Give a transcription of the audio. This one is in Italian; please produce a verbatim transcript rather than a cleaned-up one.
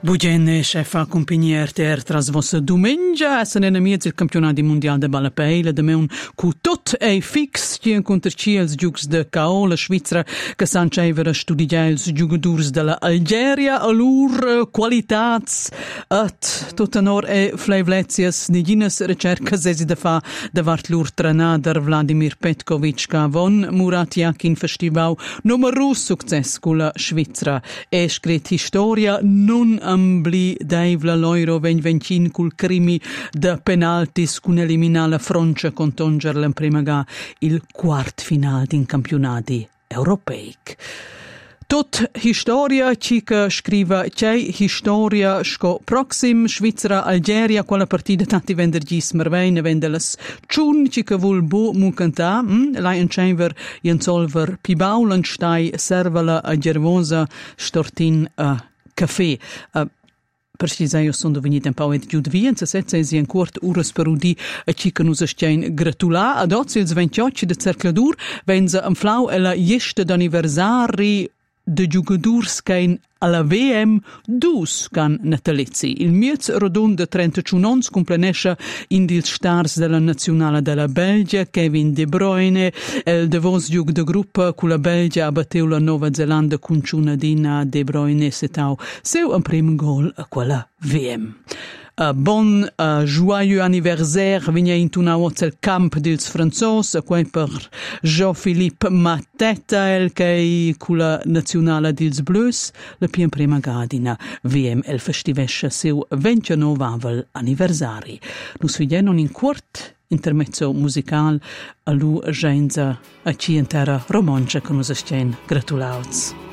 Bugene, chefa compagnia R T R tras vossa domengia, se ne nemiez il campionato mondiale de balapeila, de meun cu tot ei fix, tien contra ci els giugs de K O, la Svizzera, che san cevera studigia els giugadurs de la Algeria, a lur qualitats, at tot anor e fleivlezias, nigines recercas esi de fa davart lur trenader Vladimir Petkovic, ca von Murat Yakin festivau numerus success cu la Svizzera, e scret historia non ambli daivla l'euro ven vencin cul crimi de penaltis cun elimina la Francia contonger l'en prima ga il quart final din campionati europeic. Tot historia cica scriva c'è historia sco proxim Svizzera Algeria quella partita tanti vender gis merveine vendelas chun cica vul bu mu canta hm? Lai en chamber jen solver pibaulen stai servala a gervosa stortin a café. Uh, Precisai io sono venuti un po' di giù di via, se sette si in quart uras per udi a ci che nos stein gratulà ad oggi il ventotto de cercladur venza am flau e la jeste d'anniversari de giugadurs kein alla V M dus can natalizzi. Il miez rodon de trentacinque ans complenesce in dils stars della nazionale della Belgia, Kevin De Bruyne, el devos giug de gruppa cu la Belgia abbateu la Nova Zelanda con ciunadina De Bruyne setau seu un prim gol a quella V M. Uh, bon uh, joyeux anniversaire vigna in tuna el camp dils franzos a quei per Jean-Philippe Mateta el che cu la nazionale dils Bleus la pien prima gadina V M el festivesce seu ventinove anniversari. Nus vidienon in quart intermezzo musical a lu genza a ci intera romancia che nus estien gratulauts.